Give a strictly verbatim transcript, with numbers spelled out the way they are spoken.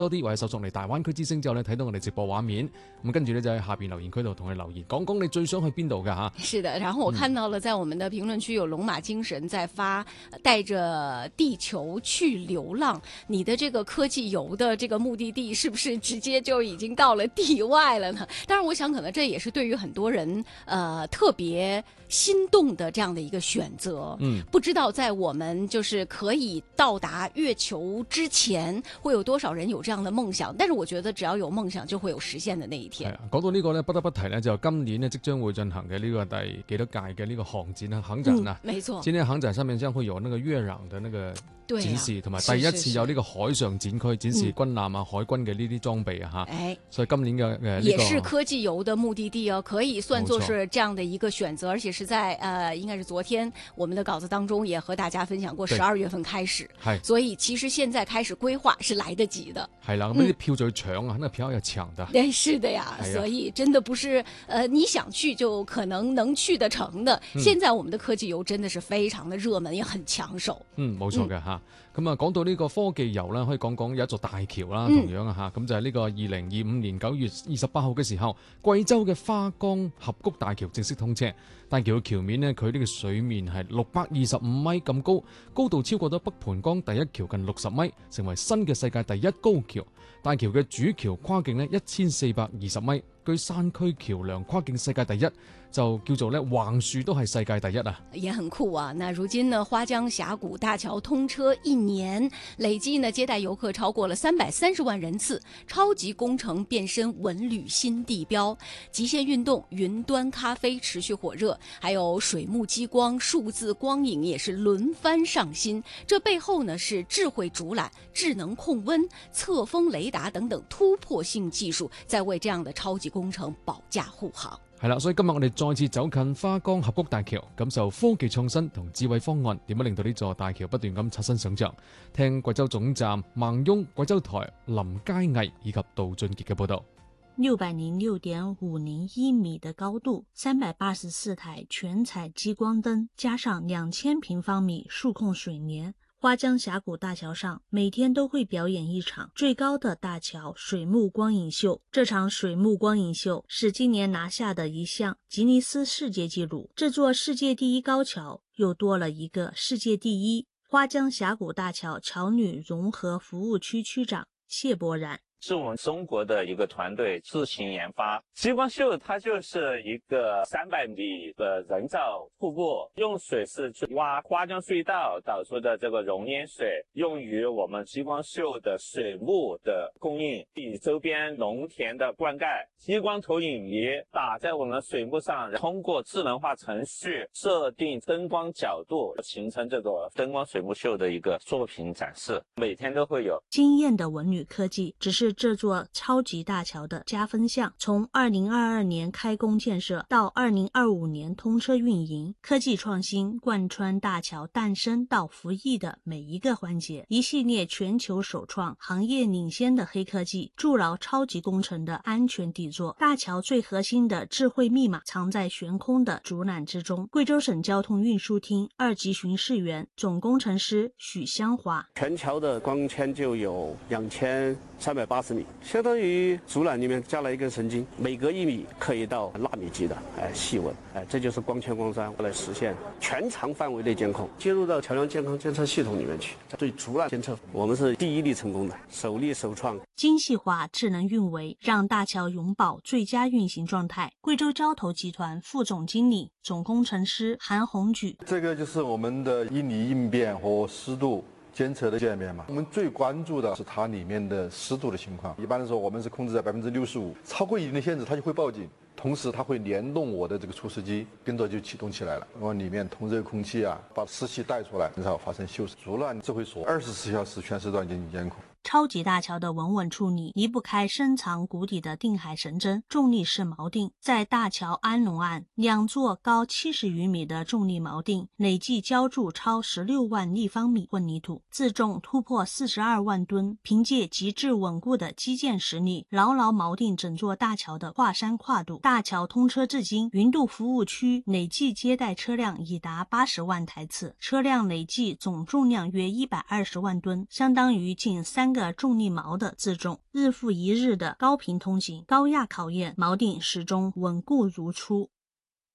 多啲或者搜索嚟大灣區之星之後咧，睇到我哋直播畫面，咁跟住咧就喺下邊留言區度同佢留言，講講你最想去邊度㗎嚇。 是的，然後我看到了在我們的評論區有龍馬精神在發帶着地球去流浪，你的這個科技遊的這個目的地是不是直接就已經到了地外了呢？當然我想可能這也是對於很多人呃特別心動的這樣的一個選擇。嗯，不知道在我們就是可以到達月球之前會有多少人有這樣的夢想，但是我覺得只要有夢想就會有實現的那一天。 講到呢個呢，不得不提呢，就今年呢即將會進行嘅呢個第幾多屆嘅呢個航展啊，航展啊、 嗯，沒錯。今年航展上面將會有那個月壤的那個展示，同埋、啊、第一次有呢個海上展區展示軍艦啊、海軍嘅呢啲裝備啊嚇。誒，所以今年嘅誒、呃這個、 也是科技遊的目的地哦，可以算作是這樣的一個選擇，而且是在呃應該是昨天我們的稿子當中也和大家分享過，十二月份開始，係，所以其實現在開始規劃是來得及的。 係啦，咁啲票就要搶啊，那個票要搶的。 對，是的呀，所以真的不是呃你想去就可能能去得成的。嗯、現在我們的科技遊真的是非常的熱門，也很搶手。嗯， 冇錯嘅嚇。咁啊，講到呢個科技遊啦，可以講講有一座大橋啦，同樣啊嚇，咁就係呢個二零二五年九月二十八號嘅時候，貴州嘅花崗峽谷大橋正式通車。大橋嘅橋面呢，佢呢個水面係六百二十五米咁高，高度超過咗北盤江第一橋近六十米，成為新嘅世界第一高橋。大橋嘅主橋跨徑呢一千四百二十米，據山區橋樑跨徑世界第一，就叫做呢橫豎都係世界第一啊， 也很酷啊。那如今呢，花江峽谷大橋通車一年，累計呢接待遊客超過了三百三十萬人次，超級工程變身文旅新地標，極限運動、雲端咖啡持續火熱，還有水幕激光、數字光影也是輪番上新。這背後呢是智慧主纜、智能控溫、側風雷達等等突破性技術，在為這樣的超級工程保駕護航。 係啦，所以今日我哋再次走近花崗峽谷大橋，感受科技創新同智慧方案點樣令到呢座大橋不斷咁刷新想像。聽貴州總站孟雍、貴州台林佳毅以及杜俊傑嘅報導。 六百零六點五零一米的高度，三百八十四台全彩激光燈，加上兩千平方米數控水簾。花江峽谷大橋上每天都會表演一場最高的大橋水幕光影秀。這場水幕光影秀是今年拿下的一項吉尼斯世界紀錄。這座世界第一高橋又多了一個世界第一。花江峽谷大橋橋女融合服務區區長謝博然。 是我們中國的一個團隊自行研發激光秀，它就是一個三百米的人造瀑布，用水是去挖花江隧道導出的這個熔岩水，用於我們激光秀的水幕的供應，以周邊農田的灌溉。激光投影儀打在我們水幕上，通過智能化程序設定燈光角度，形成這個燈光水幕秀的一個作品展示，每天都會有。 驚豔的文旅科技只是這座超級大橋的加分項，從二零二二年開工建設到二零二五年通車運營，科技創新貫穿大橋誕生到服役的每一個環節，一系列全球首創、行業領先的黑科技築牢超級工程的安全底座。大橋最核心的智慧密碼藏在懸空的主纜之中。貴州省交通運輸廳二級巡視員、總工程師許香華： 全橋的光纖就有兩千三百八十米，相當於主纜裏面加了一根神經，每隔一米可以到納米級的哎細紋，哎，這就是光纖光柵來實現全長範圍內監控，接入到橋樑健康監測系統裏面去。對主纜監測，我們是第一例成功的，首例首創。 精細化智能運維，讓大橋永保最佳運行狀態。貴州交投集團副總經理、總工程師韓宏舉： 這個就是我們的應力應變和濕度監測的界面嘛，我們最關注的是它裡面的濕度的情況。一般來說，我們是控制在百分之六十五，超過一定的限制，它就會報警。同時，它會聯動我的這個除濕機，跟着就啟動起來了。然後裡面通熱空氣啊，把濕氣帶出來，很少發生鏽蝕。主纜智慧鎖，二十四小時全時段進行監控。 超級大橋的穩穩處理離不開深藏谷底的定海神針——重力式錨定。在大橋安龍岸，兩座高七十餘米的重力錨定累計澆築超十六萬立方米混凝土，自重突破四十二萬噸。憑借極致穩固的基建實力，牢牢錨定整座大橋的跨山跨度。大橋通車至今，雲渡服務區累計接待車輛已達八十萬台次，車輛累計總重量約一百二十萬噸，相當於近三三个重力锚的自重，日复一日的高频通行、高压考验，锚定始终稳固如初。